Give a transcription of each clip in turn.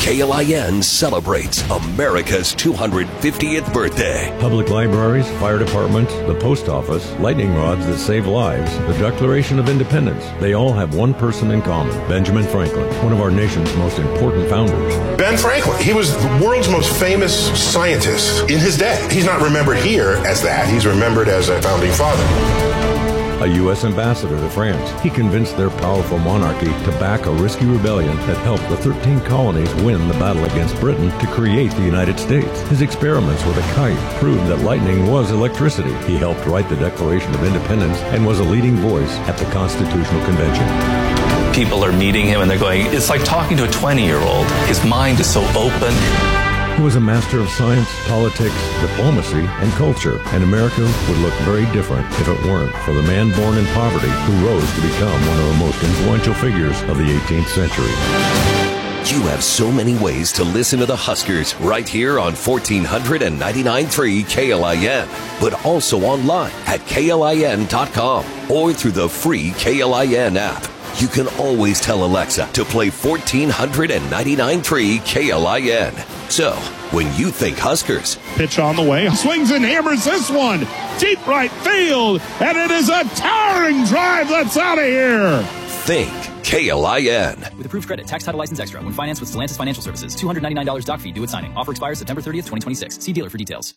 KLIN celebrates America's 250th birthday. Public libraries, fire departments, the post office, lightning rods that save lives, the Declaration of Independence. They all have one person in common, Benjamin Franklin, one of our nation's most important founders. Ben Franklin, he was the world's most famous scientist in his day. He's not remembered here as that. He's remembered as a founding father. A U.S. ambassador to France, he convinced their powerful monarchy to back a risky rebellion that helped the 13 colonies win the battle against Britain to create the United States. His experiments with a kite proved that lightning was electricity. He helped write the Declaration of Independence and was a leading voice at the Constitutional Convention. People are meeting him and they're going, it's like talking to a 20-year-old. His mind is so open. He was a master of science, politics, diplomacy, and culture, and America would look very different if it weren't for the man born in poverty who rose to become one of the most influential figures of the 18th century. You have so many ways to listen to the Huskers right here on 1499.3 KLIN, but also online at KLIN.com or through the free KLIN app. You can always tell Alexa to play 1499.3 KLIN. So, when you think Huskers, pitch on the way, swings and hammers this one, deep right field, and it is a towering drive that's out of here. think KLIN. With approved credit, tax title license extra. When financed with Stellantis Financial Services. $299 doc fee due at signing. Offer expires September 30th, 2026. See dealer for details.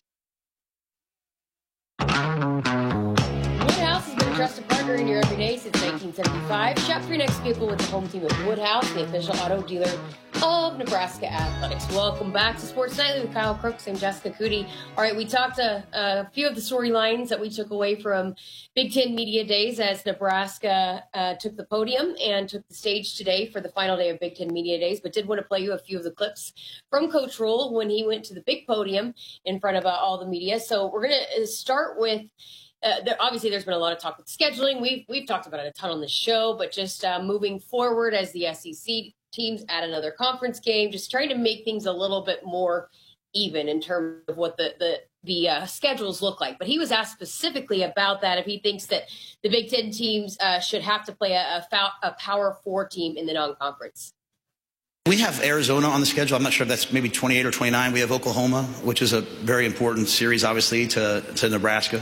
Woodhouse has been a trusted partner in your everyday since 1975. Shop for your next vehicle with the home team of Woodhouse, the official auto dealer of Nebraska Athletics. Welcome back to Sports Nightly with Kyle Crooks and Jessica Cootie. All right, we talked a few of the storylines that we took away from Big Ten Media Days as Nebraska took the podium and took the stage today for the final day of Big Ten Media Days, but did want to play you a few of the clips from Coach Rhule when he went to the big podium in front of all the media. So we're going to start with obviously, there's been a lot of talk with scheduling. We've talked about it a ton on the show, but just moving forward as the SEC teams add another conference game, just trying to make things a little bit more even in terms of what the schedules look like. But he was asked specifically about that, if he thinks that the Big Ten teams should have to play a Power 4 team in the non-conference. We have Arizona on the schedule. I'm not sure if that's maybe 28 or 29. We have Oklahoma, which is a very important series, obviously, to Nebraska.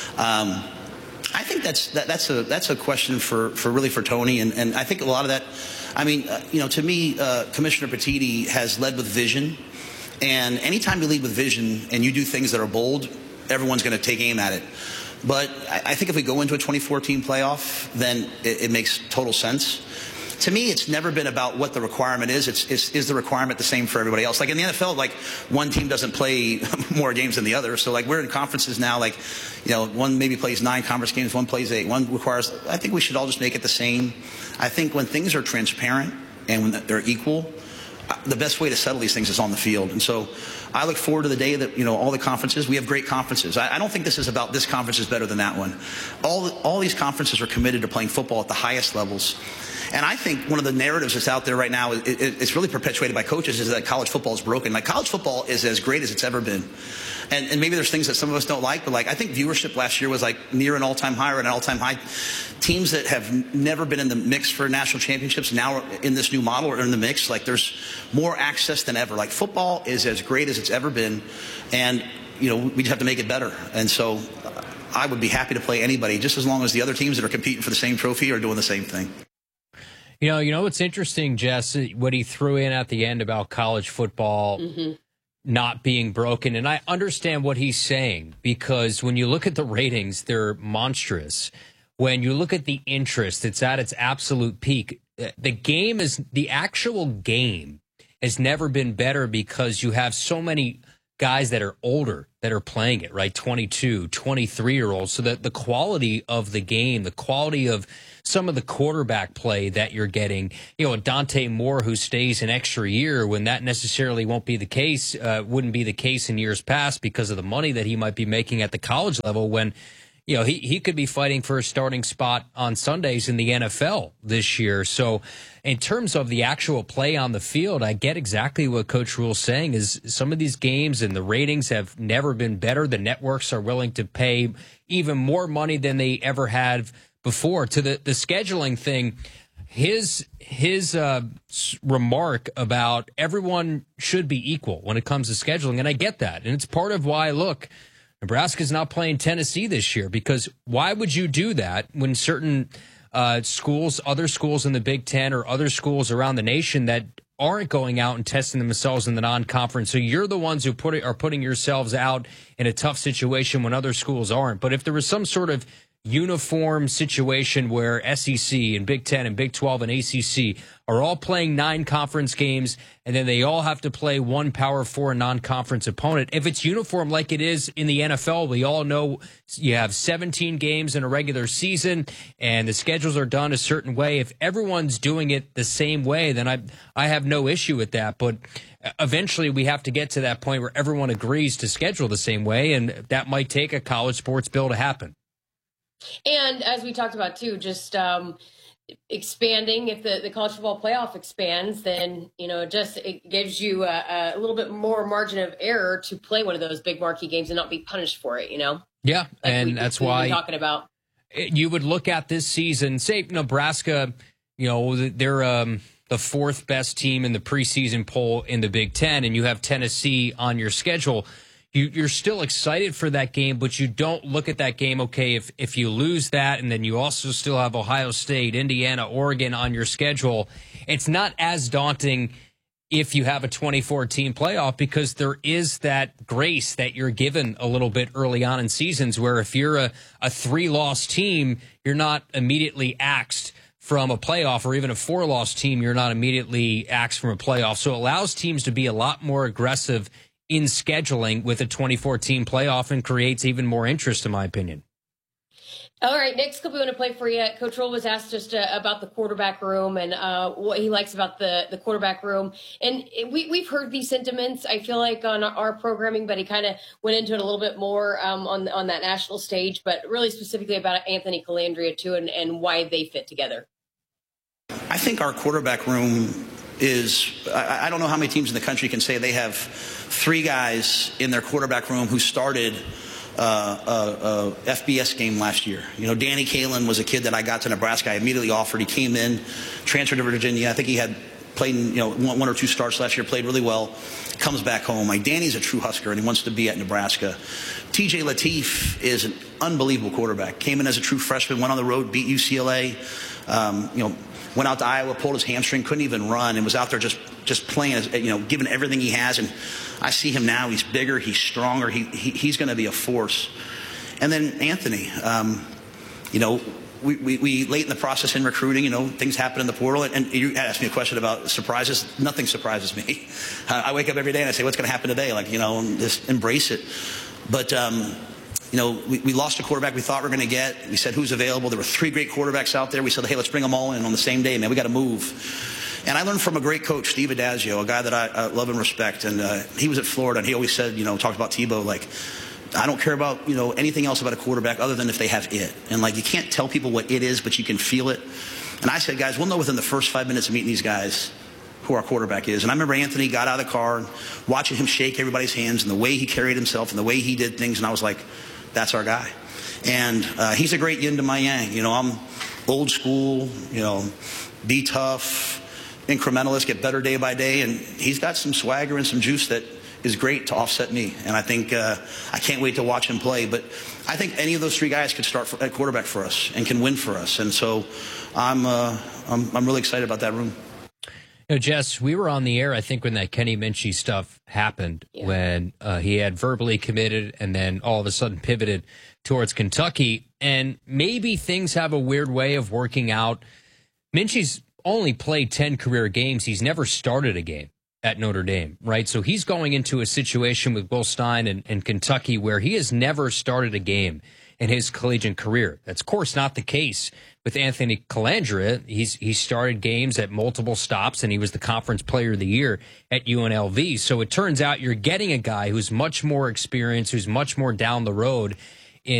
I think that's a question for Tony, and I think a lot of that. I mean, to me, Commissioner Petitti has led with vision, and anytime you lead with vision and you do things that are bold, everyone's going to take aim at it. But I think if we go into a 2014 playoff, then it makes total sense. To me, it's never been about what the requirement is. Is the requirement the same for everybody else? Like in the NFL, like one team doesn't play more games than the other. So like we're in conferences now, like, one maybe plays 9 conference games, one plays 8, one requires. I think we should all just make it the same. I think when things are transparent and when they're equal, the best way to settle these things is on the field. And so I look forward to the day that, all the conferences, we have great conferences. I don't think this is about this conference is better than that one. All these conferences are committed to playing football at the highest levels. And I think one of the narratives that's out there right now, it's really perpetuated by coaches, is that college football is broken. Like college football is as great as it's ever been. And maybe there's things that some of us don't like, but like I think viewership last year was like near an all-time high or an all-time high. Teams that have never been in the mix for national championships now in this new model are in the mix. Like there's more access than ever. Like football is as great as it's ever been. And, we just have to make it better. And so I would be happy to play anybody just as long as the other teams that are competing for the same trophy are doing the same thing. What's interesting, Jess, what he threw in at the end about college football not being broken. And I understand what he's saying, because when you look at the ratings, they're monstrous. When you look at the interest, it's at its absolute peak. The actual game has never been better because you have so many guys that are older that are playing it, right? 22, 23-year-olds. So that the quality of the game, the quality of some of the quarterback play that you're getting, a Dante Moore who stays an extra year when that necessarily won't be the case, wouldn't be the case in years past because of the money that he might be making at the college level when, he could be fighting for a starting spot on Sundays in the NFL this year. So in terms of the actual play on the field, I get exactly what Coach Rhule's saying is some of these games and the ratings have never been better. The networks are willing to pay even more money than they ever had before. To the scheduling thing, his remark about everyone should be equal when it comes to scheduling, and I get that. And it's part of why, look, Nebraska's not playing Tennessee this year, because why would you do that when certain schools, other schools in the Big Ten or other schools around the nation that aren't going out and testing themselves in the non-conference? So you're the ones who are putting yourselves out in a tough situation when other schools aren't. But if there was some sort of uniform situation where SEC and Big Ten and Big 12 and ACC are all playing 9 conference games, and then they all have to play one Power 4 non-conference opponent. If it's uniform like it is in the NFL, we all know you have 17 games in a regular season, and the schedules are done a certain way. If everyone's doing it the same way, then I have no issue with that. But eventually we have to get to that point where everyone agrees to schedule the same way, and that might take a college sports bill to happen. And as we talked about, too, just expanding. If the college football playoff expands, then, it gives you a little bit more margin of error to play one of those big marquee games and not be punished for it, Yeah, like and that's why talking about. You would look at this season, say Nebraska, they're the 4th best team in the preseason poll in the Big Ten, and you have Tennessee on your schedule. You're still excited for that game, but you don't look at that game, okay, if you lose that, and then you also still have Ohio State, Indiana, Oregon on your schedule, it's not as daunting if you have a 24-team playoff, because there is that grace that you're given a little bit early on in seasons, where if you're a 3-loss team, you're not immediately axed from a playoff, or even a 4-loss team, you're not immediately axed from a playoff. So it allows teams to be a lot more aggressive in scheduling with a 24-team playoff, and creates even more interest, in my opinion. All right, next clip we want to play for you. Coach Rhule was asked just about the quarterback room and what he likes about the quarterback room. And we've heard these sentiments, I feel like, on our programming, but he kind of went into it a little bit more on that national stage, but really specifically about Anthony Colandrea, too, and why they fit together. I think our quarterback room is, I don't know how many teams in the country can say they have 3 guys in their quarterback room who started a FBS game last year. Danny Kaelin was a kid that I got to Nebraska. I immediately offered. He came in, transferred to Virginia. I think he had played in, 1 or 2 starts last year, played really well, comes back home. Danny's a true Husker, and he wants to be at Nebraska. TJ Lateef is an unbelievable quarterback. Came in as a true freshman, went on the road, beat UCLA. Went out to Iowa, pulled his hamstring, couldn't even run, and was out there just playing, giving everything he has. And I see him now. He's bigger. He's stronger. He's going to be a force. And then Anthony, we late in the process in recruiting, things happen in the portal. And you asked me a question about surprises. Nothing surprises me. I wake up every day and I say, what's going to happen today? Just embrace it. But we lost a quarterback we thought we were going to get. We said, who's available? There were 3 great quarterbacks out there. We said, hey, let's bring them all in on the same day, man. We got to move. And I learned from a great coach, Steve Adazio, a guy that I love and respect. And he was at Florida, and he always said, talked about Tebow, I don't care about, anything else about a quarterback other than if they have it. And, you can't tell people what it is, but you can feel it. And I said, guys, we'll know within the first 5 minutes of meeting these guys who our quarterback is. And I remember Anthony got out of the car and watching him shake everybody's hands and the way he carried himself and the way he did things. And I was like, that's our guy. And he's a great yin to my yang. I'm old school, be tough, incrementalist, get better day by day. And he's got some swagger and some juice that is great to offset me. And I think I can't wait to watch him play. But I think any of those 3 guys could start at quarterback for us and can win for us. And so I'm really excited about that room. Jess, we were on the air, I think, when that Kenny Minchey stuff happened, when he had verbally committed and then all of a sudden pivoted towards Kentucky. And maybe things have a weird way of working out. Minchey's only played 10 career games. He's never started a game at Notre Dame, right? So he's going into a situation with Will Stein and Kentucky where he has never started a game in his collegiate career. That's, of course, not the case with Anthony Colandrea. He started games at multiple stops, and he was the Conference Player of the Year at UNLV. So it turns out you're getting a guy who's much more experienced, who's much more down the road,